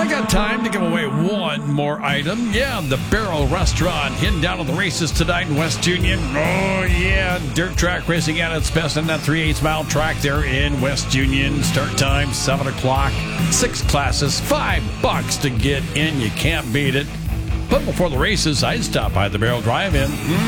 I got time to give away one more item. Yeah, the Barrel Restaurant heading down to the races tonight in West Union. Oh, yeah, dirt track racing at its best in that 3/8 mile track there in West Union. Start time, 7 o'clock. 6 classes, $5 to get in. You can't beat it. But before the races, I'd stop by the Barrel Drive-In.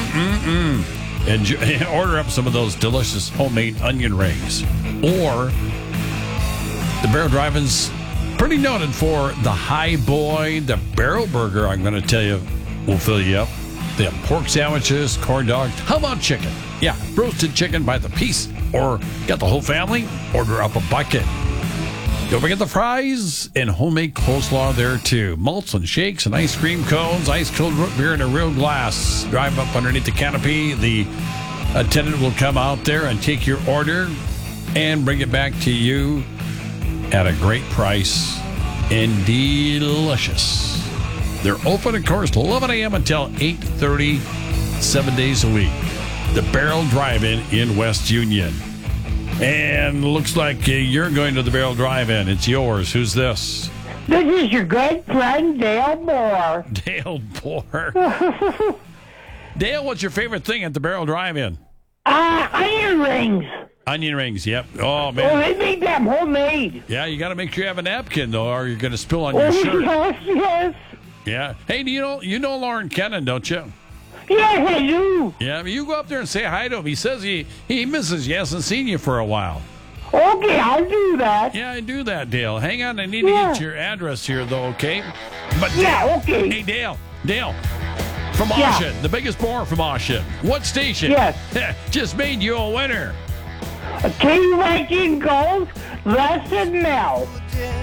And order up some of those delicious homemade onion rings. Or the Barrel Drive-In's pretty noted for the High Boy, the Barrel Burger, I'm going to tell you, will fill you up. They have pork sandwiches, corn dogs. How about chicken? Yeah, roasted chicken by the piece. Or got the whole family? Order up a bucket. Don't forget the fries and homemade coleslaw there, too. Malts and shakes and ice cream cones, ice-cold root beer in a real glass. Drive up underneath the canopy. The attendant will come out there and take your order and bring it back to you at a great price and delicious. They're open, of course, 11 a.m. until 8:30, 7 days a week. The Barrel Drive-In in West Union. And looks like you're going to the Barrel Drive-In. It's yours. Who's this? This is your good friend, Dale Moore. Dale Moore. Dale, what's your favorite thing at the Barrel Drive-In? Onion rings. Onion rings, yep. Oh, Oh, man. they make them homemade. Yeah, you got to make sure you have a napkin, though, or you're going to spill on your Oh, shirt. yes. Yeah. Hey, you know Lauren Kennan, don't you? Yes, I do. Yeah, you go up there and say hi to him. He says he misses you. Hasn't seen you for a while. Okay, I'll do that. Yeah, I do that, Dale. Hang on, I need to get your address here, though, okay? But Yeah, okay. Hey, Dale, from Oshin, the biggest boar from Oshin. What station? Yes. Just made you a winner. King Viking Gold, Lesson Mel.